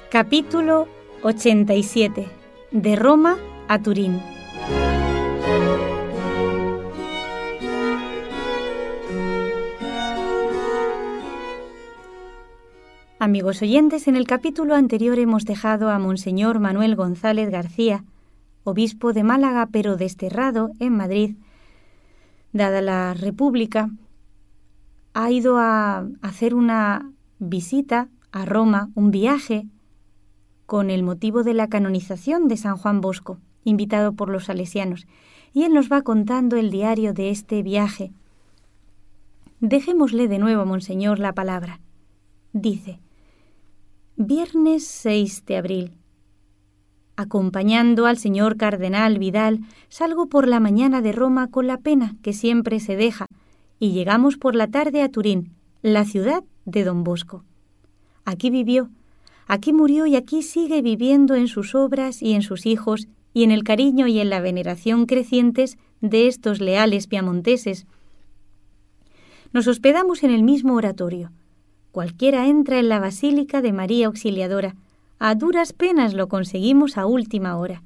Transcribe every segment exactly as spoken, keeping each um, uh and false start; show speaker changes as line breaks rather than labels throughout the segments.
Capítulo ochenta y siete. De Roma a Turín. Amigos oyentes, en el capítulo anterior hemos dejado a Monseñor Manuel González García, obispo de Málaga pero desterrado en Madrid. Dada la República, ha ido a hacer una visita a Roma, un viaje, con el motivo de la canonización de San Juan Bosco, invitado por los salesianos, y él nos va contando el diario de este viaje. Dejémosle de nuevo, Monseñor, la palabra. Dice: Viernes seis de abril. Acompañando al señor cardenal Vidal, salgo por la mañana de Roma con la pena que siempre se deja, y llegamos por la tarde a Turín, la ciudad de Don Bosco. Aquí vivió, aquí murió y aquí sigue viviendo en sus obras y en sus hijos y en el cariño y en la veneración crecientes de estos leales piamonteses. Nos hospedamos en el mismo oratorio. Cualquiera entra en la Basílica de María Auxiliadora. A duras penas lo conseguimos a última hora.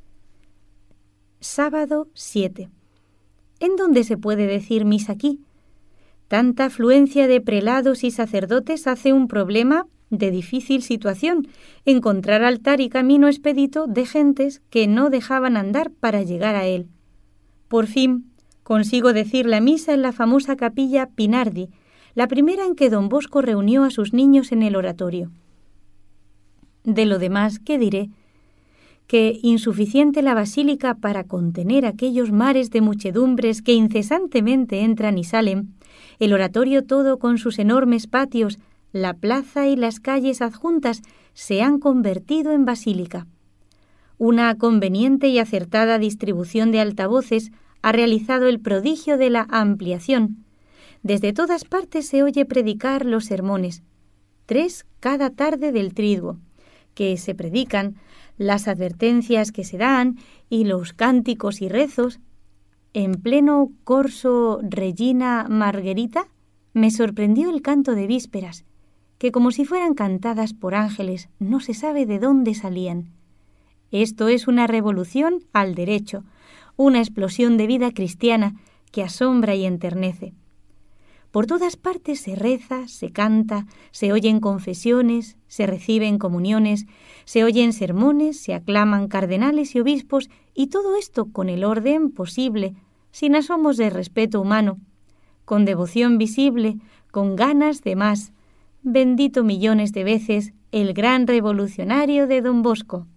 Sábado siete. ¿En dónde se puede decir misa aquí? Tanta afluencia de prelados y sacerdotes hace un problema de difícil situación, encontrar altar y camino expedito de gentes que no dejaban andar para llegar a él. Por fin consigo decir la misa en la famosa capilla Pinardi, la primera en que Don Bosco reunió a sus niños en el oratorio. De lo demás, ¿qué diré? Que insuficiente la basílica para contener aquellos mares de muchedumbres que incesantemente entran y salen, el oratorio todo con sus enormes patios, la plaza y las calles adjuntas se han convertido en basílica. Una conveniente y acertada distribución de altavoces ha realizado el prodigio de la ampliación. Desde todas partes se oye predicar los sermones, tres cada tarde del triduo, que se predican, las advertencias que se dan y los cánticos y rezos. En pleno Corso Regina Margherita me sorprendió el canto de vísperas, que como si fueran cantadas por ángeles, no se sabe de dónde salían. Esto es una revolución al derecho, una explosión de vida cristiana que asombra y enternece. Por todas partes se reza, se canta, se oyen confesiones, se reciben comuniones, se oyen sermones, se aclaman cardenales y obispos, y todo esto con el orden posible, sin asomos de respeto humano, con devoción visible, con ganas de más. Bendito millones de veces el gran revolucionario de Don Bosco.